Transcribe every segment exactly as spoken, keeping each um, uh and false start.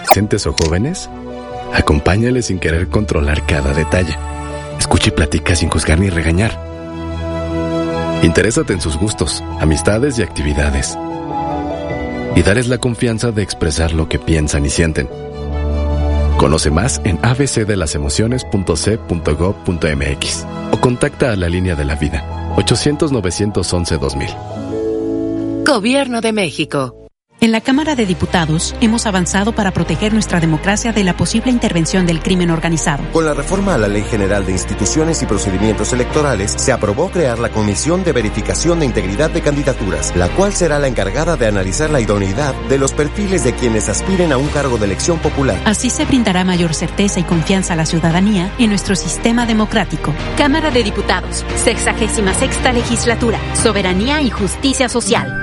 adolescentes o jóvenes? Acompáñale sin querer controlar cada detalle. Escucha y platica sin juzgar ni regañar. Interésate en sus gustos, amistades y actividades. Y dales la confianza de expresar lo que piensan y sienten. Conoce más en a b c de las emociones punto c punto gov punto m x o contacta a la línea de la vida ochocientos, novecientos once, dos mil. Gobierno de México. En la Cámara de Diputados hemos avanzado para proteger nuestra democracia de la posible intervención del crimen organizado. Con la reforma a la Ley General de Instituciones y Procedimientos Electorales, se aprobó crear la Comisión de Verificación de Integridad de Candidaturas, la cual será la encargada de analizar la idoneidad de los perfiles de quienes aspiren a un cargo de elección popular. Así se brindará mayor certeza y confianza a la ciudadanía en nuestro sistema democrático. Cámara de Diputados, sexagésima sexta legislatura, soberanía y justicia social.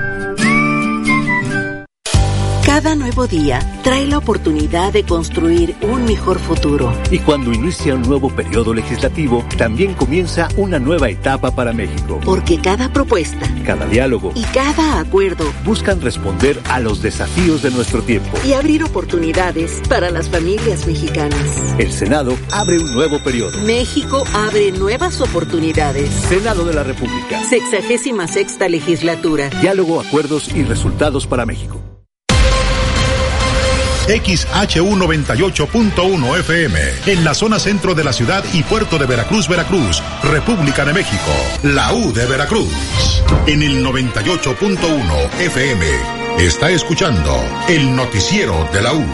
Cada nuevo día trae la oportunidad de construir un mejor futuro. Y cuando inicia un nuevo periodo legislativo, también comienza una nueva etapa para México. Porque cada propuesta, cada diálogo y cada acuerdo buscan responder a los desafíos de nuestro tiempo y abrir oportunidades para las familias mexicanas. El Senado abre un nuevo periodo. México abre nuevas oportunidades. Senado de la República. Sexagésima sexta legislatura. Diálogo, acuerdos y resultados para México. X H U noventa y ocho punto uno F M, en la zona centro de la ciudad y puerto de Veracruz, Veracruz, República de México, la U de Veracruz. En el noventa y ocho punto uno F M, está escuchando el noticiero de la U.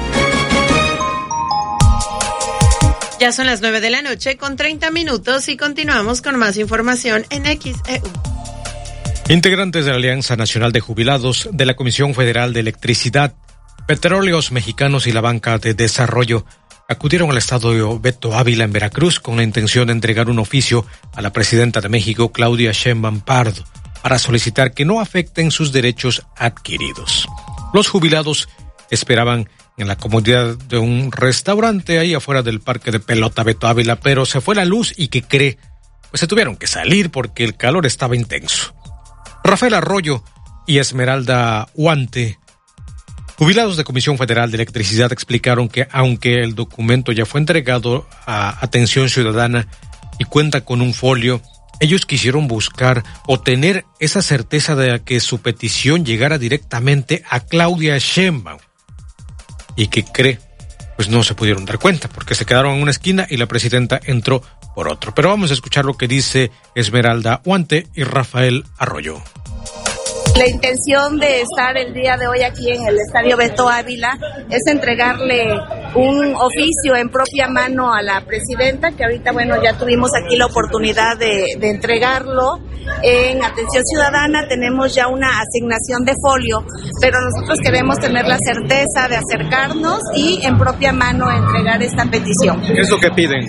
Ya son las nueve de la noche con treinta minutos y continuamos con más información en X E U. Integrantes de la Alianza Nacional de Jubilados de la Comisión Federal de Electricidad, Petróleos Mexicanos y la Banca de Desarrollo acudieron al estadio Beto Ávila en Veracruz con la intención de entregar un oficio a la presidenta de México, Claudia Sheinbaum Pardo, para solicitar que no afecten sus derechos adquiridos. Los jubilados esperaban en la comodidad de un restaurante ahí afuera del parque de pelota Beto Ávila, pero se fue la luz y ¿qué cree? Pues se tuvieron que salir porque el calor estaba intenso. Rafael Arroyo y Esmeralda Huante, jubilados de Comisión Federal de Electricidad, explicaron que aunque el documento ya fue entregado a Atención Ciudadana y cuenta con un folio, ellos quisieron buscar o tener esa certeza de que su petición llegara directamente a Claudia Sheinbaum. ¿Y qué cree? Pues no se pudieron dar cuenta porque se quedaron en una esquina y la presidenta entró por otro. Pero vamos a escuchar lo que dice Esmeralda Huante y Rafael Arroyo. La intención de estar el día de hoy aquí en el Estadio Beto Ávila es entregarle un oficio en propia mano a la presidenta, que ahorita, bueno, ya tuvimos aquí la oportunidad de, de entregarlo. En Atención Ciudadana tenemos ya una asignación de folio, pero nosotros queremos tener la certeza de acercarnos y en propia mano entregar esta petición. ¿Qué es lo que piden?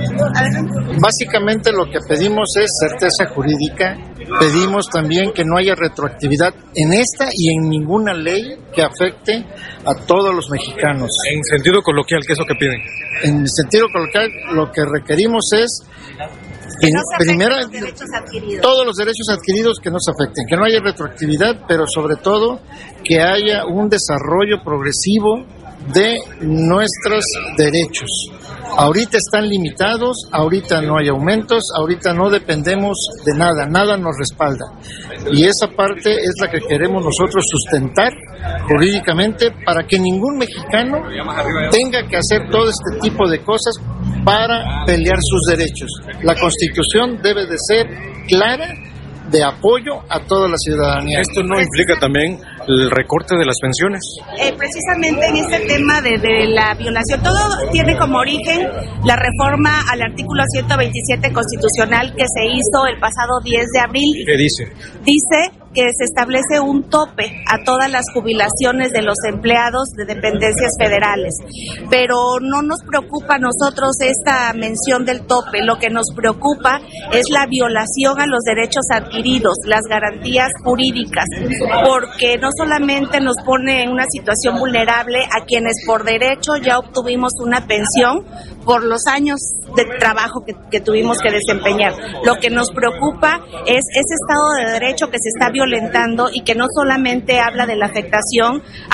Básicamente lo que pedimos es certeza jurídica. Pedimos también que no haya retroactividad en esta y en ninguna ley que afecte a todos los mexicanos. En sentido coloquial, ¿qué es lo que piden? En sentido coloquial, lo que requerimos es que no se primero los derechos adquiridos. Todos los derechos adquiridos que no se afecten, que no haya retroactividad, pero sobre todo que haya un desarrollo progresivo de nuestros derechos. Ahorita están limitados, ahorita no hay aumentos, ahorita no dependemos de nada, nada nos respalda. Y esa parte es la que queremos nosotros sustentar jurídicamente para que ningún mexicano tenga que hacer todo este tipo de cosas para pelear sus derechos. La Constitución debe de ser clara, de apoyo a toda la ciudadanía. ¿Esto no implica también el recorte de las pensiones? Eh, precisamente en este tema de, de la violación, todo tiene como origen la reforma al artículo ciento veintisiete constitucional que se hizo el pasado diez de abril. ¿Qué dice? Dice que se establece un tope a todas las jubilaciones de los empleados de dependencias federales. Pero no nos preocupa a nosotros esta mención del tope, lo que nos preocupa es la violación a los derechos adquiridos, las garantías jurídicas, porque no solamente nos pone en una situación vulnerable a quienes por derecho ya obtuvimos una pensión por los años de trabajo que, que tuvimos que desempeñar. Lo que nos preocupa es ese Estado de Derecho que se está violentando y que no solamente habla de la afectación